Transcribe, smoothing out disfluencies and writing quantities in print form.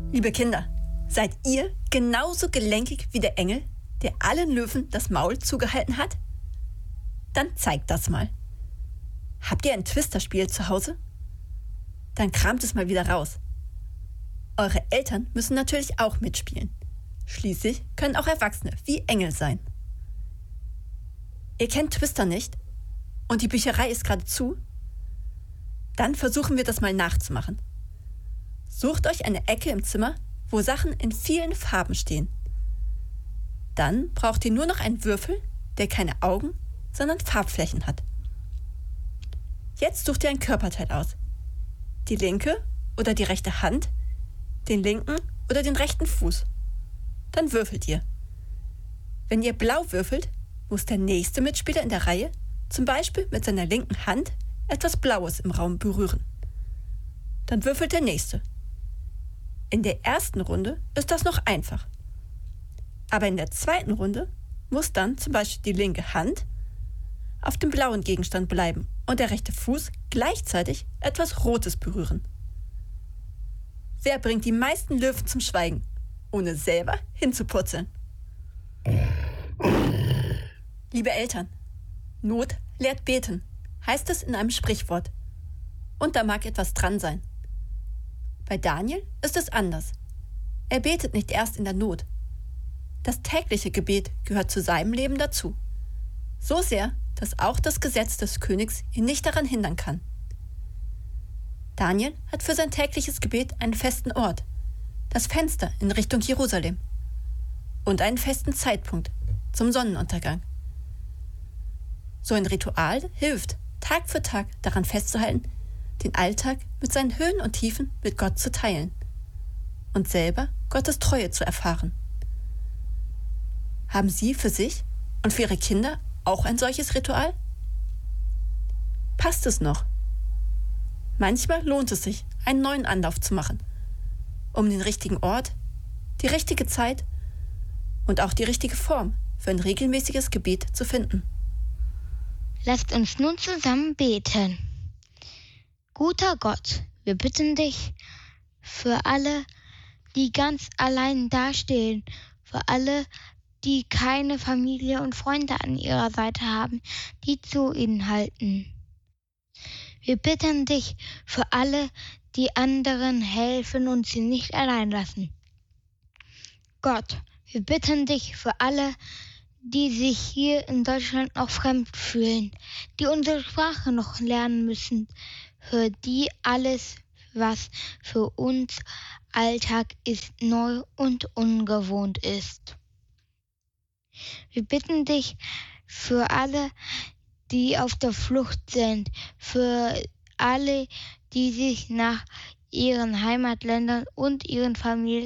Liebe Kinder, seid ihr genauso gelenkig wie der Engel, der allen Löwen das Maul zugehalten hat? Dann zeigt das mal. Habt ihr ein Twister-Spiel zu Hause? Dann kramt es mal wieder raus. Eure Eltern müssen natürlich auch mitspielen. Schließlich können auch Erwachsene wie Engel sein. Ihr kennt Twister nicht und die Bücherei ist gerade zu? Dann versuchen wir das mal nachzumachen. Sucht euch eine Ecke im Zimmer, wo Sachen in vielen Farben stehen. Dann braucht ihr nur noch einen Würfel, der keine Augen, sondern Farbflächen hat. Jetzt sucht ihr ein Körperteil aus. Die linke oder die rechte Hand, den linken oder den rechten Fuß. Dann würfelt ihr. Wenn ihr blau würfelt, muss der nächste Mitspieler in der Reihe zum Beispiel mit seiner linken Hand etwas Blaues im Raum berühren. Dann würfelt der nächste. In der ersten Runde ist das noch einfach. Aber in der zweiten Runde muss dann zum Beispiel die linke Hand auf dem blauen Gegenstand bleiben und der rechte Fuß gleichzeitig etwas Rotes berühren. Wer bringt die meisten Löwen zum Schweigen, ohne selber hinzupurzeln? Liebe Eltern, Not lehrt beten, heißt es in einem Sprichwort. Und da mag etwas dran sein. Bei Daniel ist es anders. Er betet nicht erst in der Not. Das tägliche Gebet gehört zu seinem Leben dazu. So sehr, dass auch das Gesetz des Königs ihn nicht daran hindern kann. Daniel hat für sein tägliches Gebet einen festen Ort, das Fenster in Richtung Jerusalem, und einen festen Zeitpunkt zum Sonnenuntergang. So ein Ritual hilft, Tag für Tag daran festzuhalten, den Alltag mit seinen Höhen und Tiefen mit Gott zu teilen und selber Gottes Treue zu erfahren. Haben Sie für sich und für Ihre Kinder auch ein solches Ritual? Passt es noch? Manchmal lohnt es sich, einen neuen Anlauf zu machen, um den richtigen Ort, die richtige Zeit und auch die richtige Form für ein regelmäßiges Gebet zu finden. Lasst uns nun zusammen beten. Guter Gott, wir bitten dich für alle, die ganz allein dastehen, für alle, die keine Familie und Freunde an ihrer Seite haben, die zu ihnen halten. Wir bitten dich für alle, die anderen helfen und sie nicht allein lassen. Gott, wir bitten dich für alle, die sich hier in Deutschland noch fremd fühlen, die unsere Sprache noch lernen müssen, für die alles, was für uns Alltag ist, neu und ungewohnt ist. Wir bitten dich für alle, die auf der Flucht sind, für alle, die sich nach ihren Heimatländern und ihren Familien